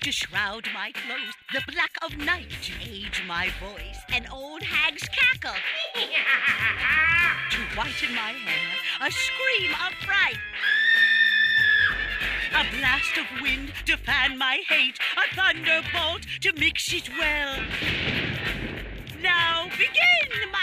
To shroud my clothes, the black of night. To age my voice, an old hag's cackle. To whiten my hair, a scream of fright. A blast of wind to fan my hate, a thunderbolt to mix it well. Now begin, my